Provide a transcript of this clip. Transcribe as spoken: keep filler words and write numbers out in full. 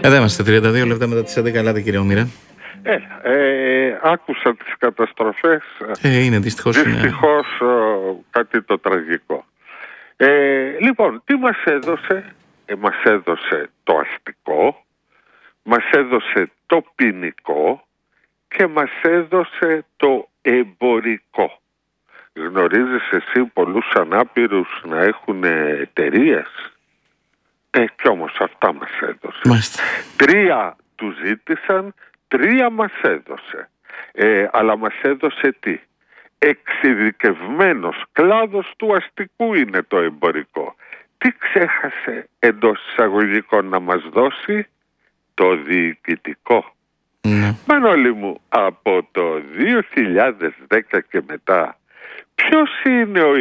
Εδώ είμαστε, τριάντα δύο λεπτά μετά τις έντεκα. Ελάτε, κύριε Ομήρα. Ε, ε, άκουσα τις καταστροφές. Ε, είναι δυστυχώς. Δυστυχώς είναι... κάτι το τραγικό. Ε, λοιπόν, τι μας έδωσε? Ε, μας έδωσε το αστικό, μας έδωσε το ποινικό και μας έδωσε το εμπορικό. Γνωρίζεις εσύ πολλούς ανάπηρους να έχουν εταιρείες? Ε, κι όμως αυτά μας έδωσε. Μάλιστα. Τρία του ζήτησαν, τρία μας έδωσε. Ε, αλλά μας έδωσε τι? Εξειδικευμένος κλάδος του αστικού είναι το εμπορικό. Τι ξέχασε εντός εισαγωγικών να μας δώσει? Το διοικητικό. Ναι. Μανώλη μου, από το δύο χιλιάδες δέκα και μετά, ποιος είναι ο